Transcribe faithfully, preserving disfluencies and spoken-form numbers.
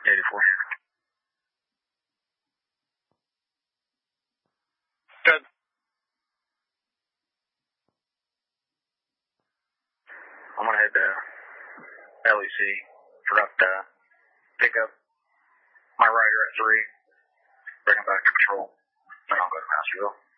eighty-four. Good. I'm gonna head to L E C. Forgot to pick up my rider at three. Bring him back to patrol. Then I'll go to Masterville.